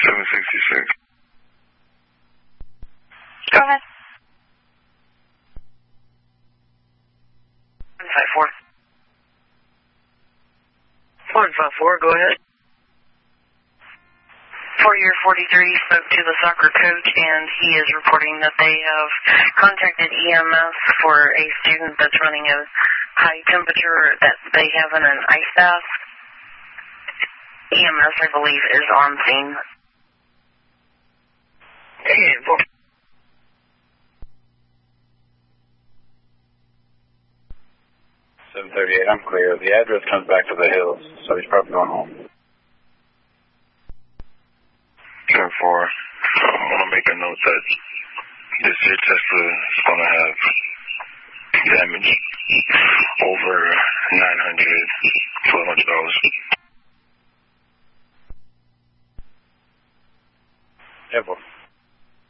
766. Go ahead. 154. 154, go ahead. For year 43 spoke to the soccer coach, and he is reporting that they have contacted EMS for a student that's running a high temperature that they have in an ice bath. EMS, I believe, is on scene. And 738, I'm clear. The address comes back to the hills, so he's probably going home. 10-4. I want to make a note that this year Tesla is going to have damage over $900, $1,200. Ever.